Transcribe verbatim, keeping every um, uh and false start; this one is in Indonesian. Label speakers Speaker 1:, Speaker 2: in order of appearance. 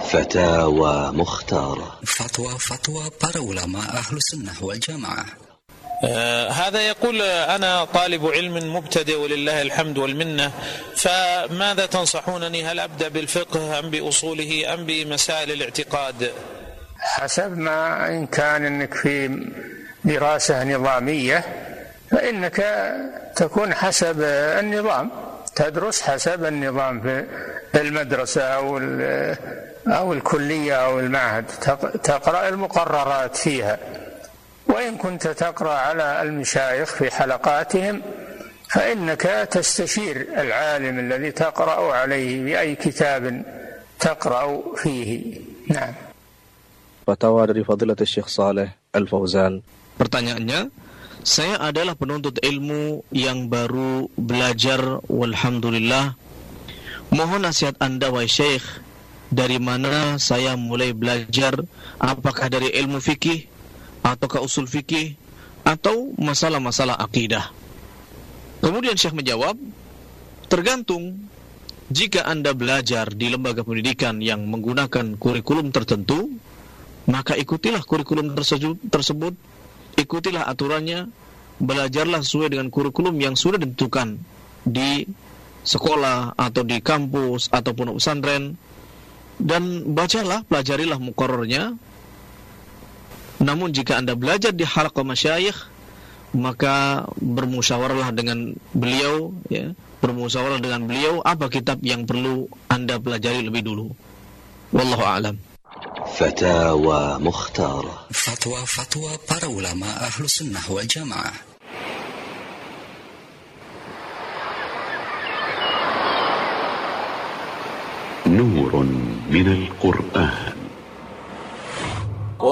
Speaker 1: فتاوى مختارة.
Speaker 2: فتوى فتوى para ulama أهل السنة والجماعة.
Speaker 3: آه هذا يقول أنا طالب علم مبتدئ ولله الحمد والمنة، فماذا تنصحونني؟ هل أبدأ بالفقه أم بأصوله أم بمسائل الاعتقاد؟
Speaker 4: حسب ما إن كان إنك في دراسة نظامية فإنك تكون حسب النظام، تدرس حسب النظام في المدرسة أو أو الكلية أو المعهد، تقرأ المقررات فيها. وإن كنت تقرأ على المشايخ في حلقاتهم فإنك تستشير العالم الذي تقرأ عليه بأي كتاب تقرأ فيه. نعم.
Speaker 5: Fatwa dari Fadilatul Syekh Saleh Al-Fauzan.
Speaker 6: Pertanyaannya, saya adalah penuntut ilmu yang baru belajar, walhamdulillah. Mohon nasihat Anda wahai Syekh, dari mana saya mulai belajar? Apakah dari ilmu fikih ataukah usul fikih atau masalah-masalah akidah? Kemudian Syekh menjawab, tergantung. Jika Anda belajar di lembaga pendidikan yang menggunakan kurikulum tertentu, maka ikutilah kurikulum tersebut, ikutilah aturannya, belajarlah sesuai dengan kurikulum yang sudah ditentukan di sekolah atau di kampus ataupun pesantren, dan bacalah, pelajarilah muqarrarnya. Namun jika Anda belajar di halaqah masyayikh, maka bermusyawarahlah dengan beliau, ya, bermusyawarah dengan beliau apa kitab yang perlu Anda pelajari lebih dulu. Wallahu a'lam.
Speaker 1: فتاوى مختارة.
Speaker 2: فتوى فتوى para ulama أهل السنة والجماعة.
Speaker 1: نور من القرآن.